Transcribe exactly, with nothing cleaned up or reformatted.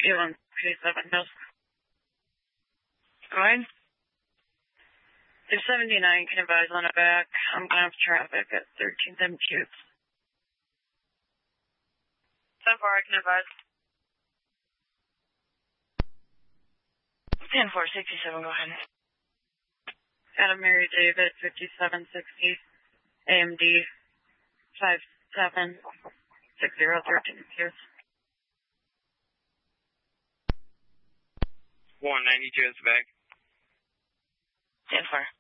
Elon P seven Hills. Go ahead. two seventy-nine, can advise on it back. I'm going to have traffic at thirteenth and Cute. So far, I can advise. ten four sixty-seven, go ahead. Adam Mary David, fifty-seven sixty, A M D, five seven six zero thirteen Cute. one ninety-two is back. ten four.